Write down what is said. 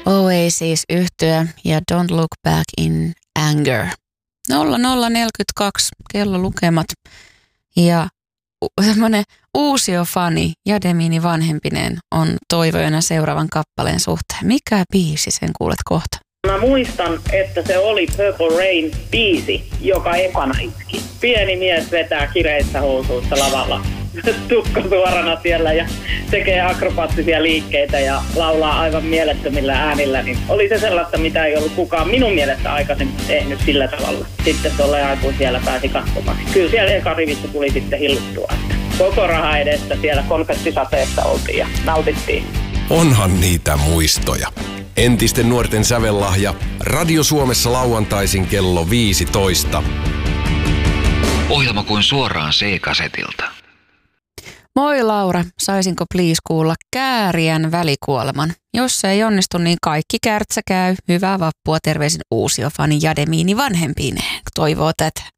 Oasis yhtye ja Don't Look Back in Anger. 0042 kellolukemat ja semmoinen uusiofani Jademini vanhempineen on toivojana seuraavan kappaleen suhteen. Mikä biisi, sen kuulet kohta? Mä muistan, että se oli Purple Rain biisi, joka ekana iski. Pieni mies vetää kireissä housuissa lavalla, tukka suorana siellä ja tekee akrobaattisia liikkeitä ja laulaa aivan mielettömillä äänillä. Niin oli se sellaista, mitä ei ollut kukaan minun mielestä aikaisemmin tehnyt sillä tavalla. Sitten tuolle aikuisiellä pääsi katsomaan. Kyllä siellä eka rivissä tuli sitten hilluttua. Koko raha edestä siellä konfettisateessa oltiin ja nautittiin. Onhan niitä muistoja. Entisten nuorten sävellahja. Radio Suomessa lauantaisin kello 15. Ohjelma kuin suoraan C-kasetilta. Moi Laura, saisinko please kuulla Kääriän välikuoleman? Jos se ei onnistu, niin kaikki kärtsä käy. Hyvää vappua, terveisin uusiofani Jademini vanhempineen. Toivoo tätä.